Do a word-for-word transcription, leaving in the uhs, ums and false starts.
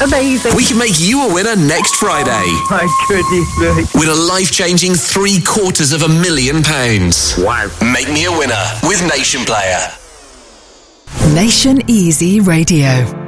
amazing. We can make you a winner next Friday. Oh, my goodness me. Win a life-changing three quarters of a million pounds. Wow. Make me a winner with Nation Player. Nation Easy Radio.